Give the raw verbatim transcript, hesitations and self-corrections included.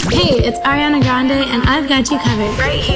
Hey, it's Ariana Grande, and I've got you covered right here.